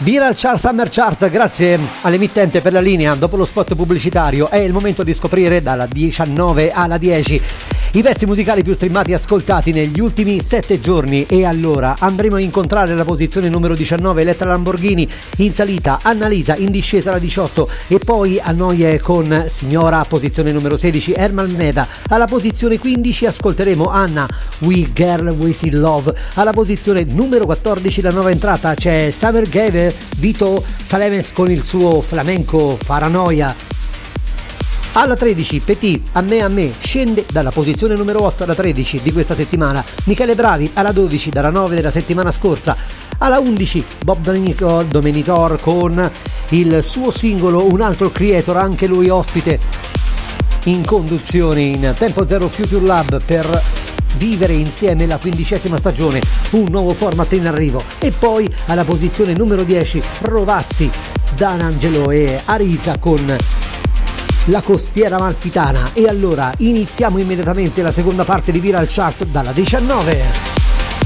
Viral Chart Summer Chart, grazie all'emittente per la linea. Dopo lo spot pubblicitario è il momento di scoprire dalla 19 alla 10 i pezzi musicali più streamati e ascoltati negli ultimi 7 giorni. E allora andremo a incontrare la posizione numero 19 Elettra Lamborghini, in salita Annalisa, in discesa la 18 e poi a Noie con Signora, posizione numero 16 Ermal Meda. Alla posizione 15 ascolteremo Anna, We Girl We See Love. Alla posizione numero 14 la nuova entrata c'è Summer Gave, Vito Salemes con il suo flamenco Paranoia. Alla 13 Petit, a me, scende dalla posizione numero 8 alla 13 di questa settimana Michele Bravi. Alla 12 dalla 9 della settimana scorsa. Alla 11 Bob Domenitor con il suo singolo Un altro creator, anche lui ospite in conduzione in Tempo Zero Future Lab per vivere insieme la 15ª stagione, un nuovo format in arrivo. E poi alla posizione numero 10 Rovazzi, Dan Angelo e Arisa con La Costiera Amalfitana. E allora iniziamo immediatamente la seconda parte di Viral Chart dalla 19.